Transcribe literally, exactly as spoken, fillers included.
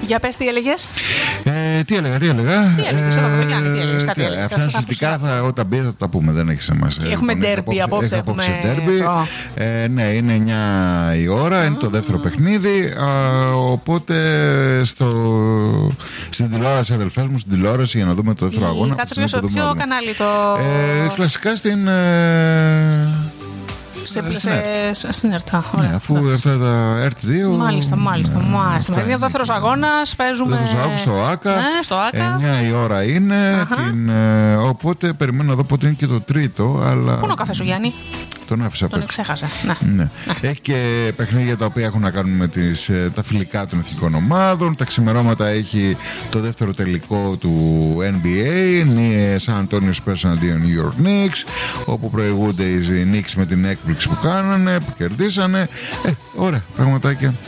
Για πες, τι έλεγες. Ε, τι έλεγα, τι έλεγα. Τι έλεγες, εδώ το Γιάννη, τι έλεγες, κάτι έλεγες. Αυτά αθλητικά όταν μπει θα τα πούμε, δεν έχει σημασία. Έχουμε ντέρμπι απόψε. Έχουμε ντέρμπι. Ε, ναι, είναι εννιά η ώρα, είναι το δεύτερο παιχνίδι. Α, οπότε στο, στην τηλεόραση, αδελφές μου, στην τηλεόραση για να δούμε το δεύτερο αγώνα. Κάτσε ποιο, ποιο κανάλι το. Ε, κλασικά στην. Ε, Σε, σε, στην ΕΡΤΑ. Ναι, αφού αυτά τα ΕΡΤ δύο. Μάλιστα, μάλιστα. Ναι, μάλιστα. Είναι ο δεύτερος αγώνας, παίζουμε. Δεύτερος αγώνας στο ΆΚΑ. Ναι, στο ΆΚΑ. εννιά η ώρα είναι. Την, ε, οπότε περιμένω να δω πότε είναι και το τρίτο. Αλλά... Πού είναι ο καφέ σου, Γιάννη? Τον άφησα Τον ξέχασα. Ναι. Ναι. Ναι. Έχει και παιχνίδια τα οποία έχουν να κάνουν με τις, τα φιλικά των εθνικών ομάδων. Τα ξημερώματα έχει το δεύτερο τελικό του N B A, San Antonio Spurs αντίον New York Knicks, όπου προηγούνται οι Knicks με την έκπληξη που κάνανε, που κερδίσανε. Ε, ωραία, πραγματάκια.